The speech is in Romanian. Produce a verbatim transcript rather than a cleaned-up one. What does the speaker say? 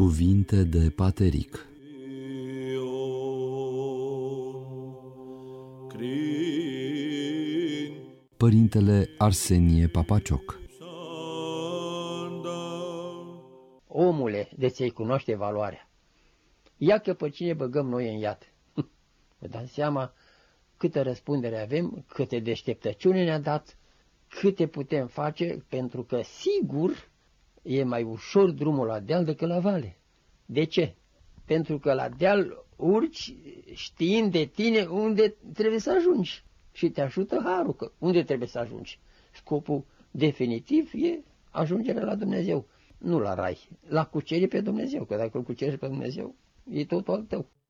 Cuvinte de Pateric. Părintele Arsenie Papacioc. Omule, de ți-ai cunoaște valoarea. Ia că pe cine băgăm noi în iad. Vă dați seama câtă răspundere avem, câte deșteptăciune ne-a dat, câte putem face, pentru că sigur e mai ușor drumul la deal decât la vale. De ce? Pentru că la deal urci știind de tine unde trebuie să ajungi și te ajută harul, că unde trebuie să ajungi. Scopul definitiv e ajungerea la Dumnezeu, nu la rai, la cuceri pe Dumnezeu, că dacă îl cuceri pe Dumnezeu, e totul al tău.